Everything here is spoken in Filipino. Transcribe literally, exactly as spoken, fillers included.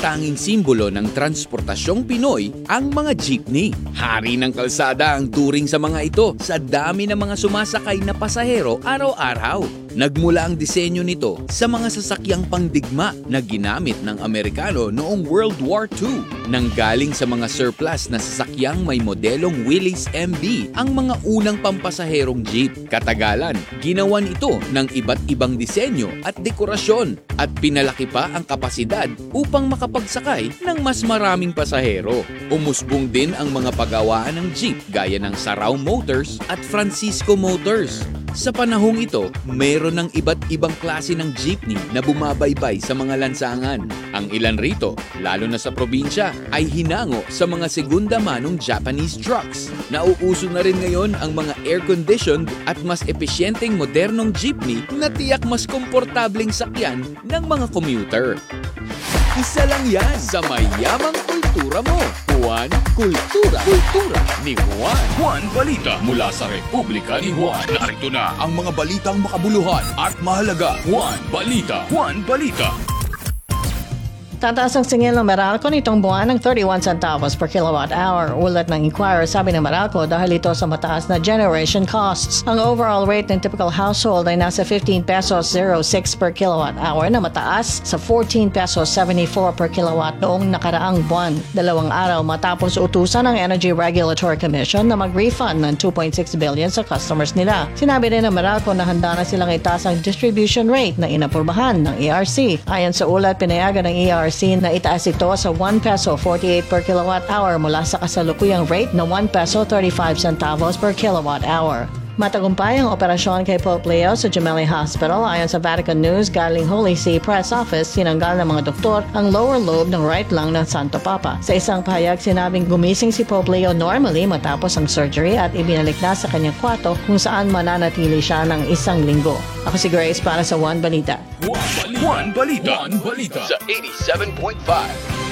tanging simbolo ng transportasyong Pinoy ang mga jeepney. Hari ng kalsada ang turing sa mga ito sa dami ng mga sumasakay na pasahero araw-araw. Nagmula ang disenyo nito sa mga sasakyang pangdigma na ginamit ng Amerikano noong World War Two. Nanggaling sa mga surplus na sasakyang may modelong Willys M B ang mga unang pampasaherong jeep. Katagalan, ginawan ito ng iba't ibang disenyo at dekorasyon at pinalaki pa ang kapasidad upang makapagsakay ng mas maraming pasahero. Umusbong din ang mga pagawaan ng jeep gaya ng Sarao Motors at Francisco Motors. Sa panahong ito, meron ng iba't ibang klase ng jeepney na bumabaybay sa mga lansangan. Ang ilan rito, lalo na sa probinsya, ay hinango sa mga segunda manong Japanese trucks. Nauuso na rin ngayon ang mga air-conditioned at mas epesyenteng modernong jeepney na tiyak mas komportableng sakyan ng mga commuter. Isa lang yan sa mayamang kultura mo. Juan Kultura. Kultura ni Juan. Juan Balita mula sa Republika ni Juan. Narito na ang mga balitang makabuluhan at mahalaga. Juan Balita. Juan Balita. Tataas ang singil ng Meralco nitong buwan ng thirty-one centavos per kilowatt hour. Ulat ng Inquirer, sabi ng Meralco dahil ito sa mataas na generation costs. Ang overall rate ng typical household ay nasa fifteen pesos zero six per kilowatt hour na mataas sa fourteen pesos seventy-four per kilowatt noong nakaraang buwan. Dalawang araw matapos utusan ng Energy Regulatory Commission na mag-refund ng two point six billion sa customers nila. Sinabi rin ng Meralco na handa na silang itaas ang distribution rate na inapurbahan ng E R C. Ayon sa ulat, pinayagan ng E R C na itaas ito sa one peso forty-eight per kilowatt hour mula sa kasalukuyang rate na one peso thirty-five centavos per kilowatt hour. Matagumpay ang operasyon kay Pope Leo sa Gemelli Hospital. Ayon sa Vatican News, galing Holy See Press Office, sinanggal ng mga doktor ang lower lobe ng right lung ng Santo Papa. Sa isang pahayag, sinabing gumising si Pope Leo normally matapos ang surgery at ibinalik na sa kanyang kwarto kung saan mananatili siya ng isang linggo. Ako si Grace para sa One Balita. One Balita. One Balita. One Balita. Sa eighty-seven point five.